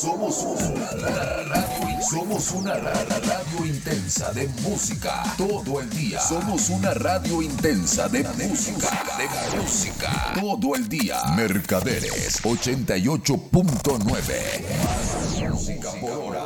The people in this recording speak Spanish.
Somos una radio intensa de música todo el día. Somos una radio intensa de música todo el día. Mercaderes 88.9. Más música por hora.